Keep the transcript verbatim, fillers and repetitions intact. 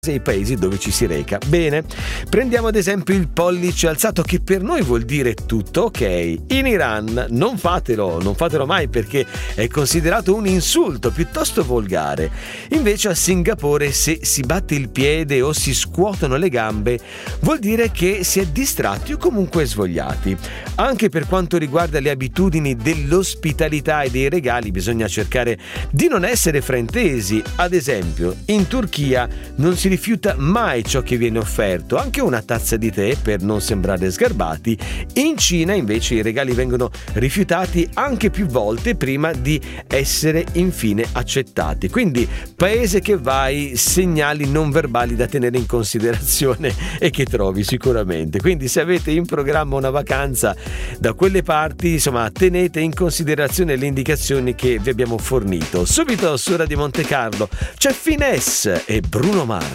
ai paesi dove ci si reca. Bene, prendiamo ad esempio il pollice alzato, che per noi vuol dire tutto ok. In Iran non fatelo, non fatelo mai, perché è considerato un insulto piuttosto volgare. Invece a Singapore, se si batte il piede o si scuotono le gambe, vuol dire che si è distratti o comunque svogliati. Anche per quanto riguarda le abitudini dell'ospitalità e dei regali, bisogna cercare di non essere fraintesi. Ad esempio, in Turchia non si rifiuta mai ciò che viene offerto, anche una tazza di tè, per non sembrare sgarbati. In Cina invece i regali vengono rifiutati anche più volte prima di essere infine accettati. Quindi, paese che vai, segnali non verbali da tenere in considerazione e che trovi sicuramente. Quindi, se avete in programma una vacanza da quelle parti, insomma, tenete in considerazione le indicazioni che vi abbiamo fornito. Subito su Radio Monte Carlo c'è Finesse e Bruno Mars.